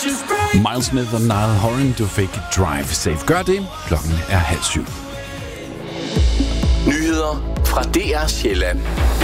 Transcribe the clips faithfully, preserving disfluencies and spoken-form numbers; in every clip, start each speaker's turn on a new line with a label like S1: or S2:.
S1: Miles Smith og Niall Horan, du fik Drive Safe. Gør det. Klokken er halv syv.
S2: Nyheder fra D R Sjælland.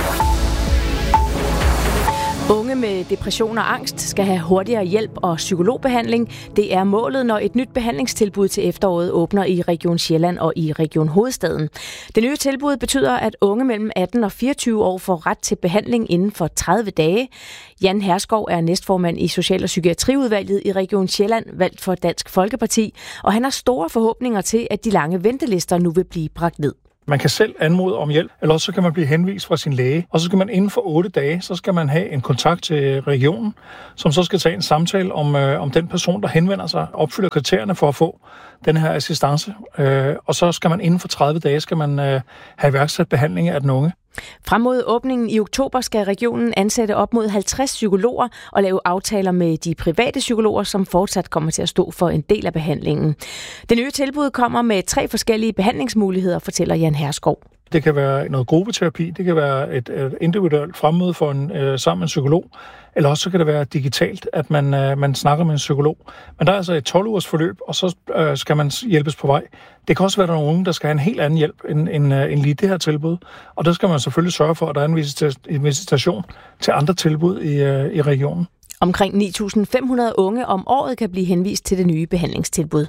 S3: Unge med depression og angst skal have hurtigere hjælp og psykologbehandling. Det er målet, når et nyt behandlingstilbud til efteråret åbner i Region Sjælland og i Region Hovedstaden. Det nye tilbud betyder, at unge mellem atten og fireogtyve år får ret til behandling inden for tredive dage. Jan Herskov er næstformand i Social- og Psykiatriudvalget i Region Sjælland, valgt for Dansk Folkeparti, og han har store forhåbninger til, at de lange ventelister nu vil blive bragt ned.
S4: Man kan selv anmode om hjælp, eller også så kan man blive henvist fra sin læge. Og så skal man inden for otte dage, så skal man have en kontakt til regionen, som så skal tage en samtale om, øh, om den person, der henvender sig, opfylder kriterierne for at få den her assistance. Øh, og så skal man inden for tredive dage, skal man øh, have iværksat behandling af den unge.
S3: Frem mod åbningen i oktober skal regionen ansætte op mod halvtreds psykologer og lave aftaler med de private psykologer, som fortsat kommer til at stå for en del af behandlingen. Det nye tilbud kommer med tre forskellige behandlingsmuligheder, fortæller Jan Herskov.
S4: Det kan være noget gruppeterapi, det kan være et, et individuelt fremmøde for en, øh, sammen med en psykolog, eller også så kan det være digitalt, at man, øh, man snakker med en psykolog. Men der er altså et tolv ugers forløb, og så øh, skal man hjælpes på vej. Det kan også være, at der er nogen, der skal have en helt anden hjælp end, end, øh, end lige det her tilbud. Og der skal man selvfølgelig sørge for, at der er en visitation til andre tilbud i, øh, i regionen.
S3: Omkring ni tusind fem hundrede unge om året kan blive henvist til det nye behandlingstilbud.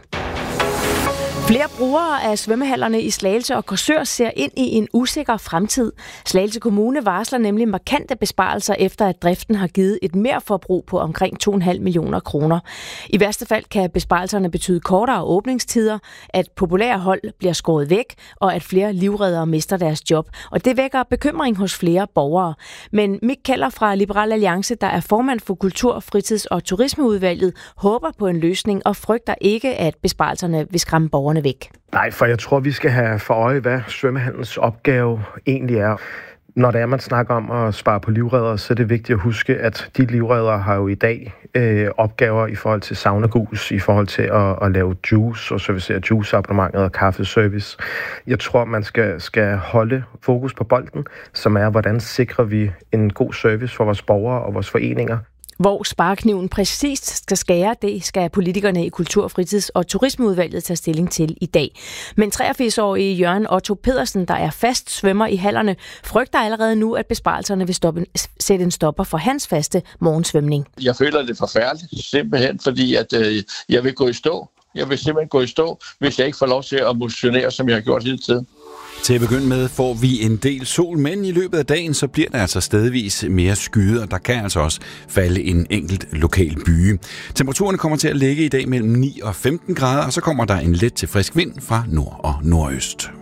S3: Flere brugere af svømmehallerne i Slagelse og Korsør ser ind i en usikker fremtid. Slagelse Kommune varsler nemlig markante besparelser efter, at driften har givet et merforbrug på omkring to komma fem millioner kroner. I værste fald kan besparelserne betyde kortere åbningstider, at populære hold bliver skåret væk, og at flere livreddere mister deres job. Og det vækker bekymring hos flere borgere. Men Mik Keller fra Liberal Alliance, der er formand for Kultur-, Fritids- og Turismeudvalget, håber på en løsning og frygter ikke, at besparelserne vil skræmme borgerne væk.
S5: Nej, for jeg tror, vi skal have for øje, hvad svømmehallens opgave egentlig er. Når det er, man snakker om at spare på livreddere, så er det vigtigt at huske, at de livreddere har jo i dag øh, opgaver i forhold til saunagus, i forhold til at, at lave juice og servicere juiceabonnementet og kaffeservice. Jeg tror, man skal, skal holde fokus på bolden, som er, hvordan sikrer vi en god service for vores borgere og vores foreninger.
S3: Hvor sparekniven præcist skal skære, det skal politikerne i Kultur-, Fritids- og Turismeudvalget tage stilling til i dag. Men treogfirs-årige Jørgen Otto Pedersen, der er fast svømmer i hallerne, frygter allerede nu, at besparelserne vil stoppe, sætte en stopper for hans faste morgensvømning.
S6: Jeg føler det forfærdeligt, simpelthen fordi, at øh, jeg vil gå i stå. Jeg vil simpelthen gå i stå, hvis jeg ikke får lov til at motionere, som jeg har gjort hele tiden.
S1: Til at begynde med får vi en del sol, men i løbet af dagen så bliver der altså stedvis mere skyet, og der kan altså også falde en enkelt lokal byge. Temperaturen kommer til at ligge i dag mellem ni og femten grader, og så kommer der en let til frisk vind fra nord og nordøst.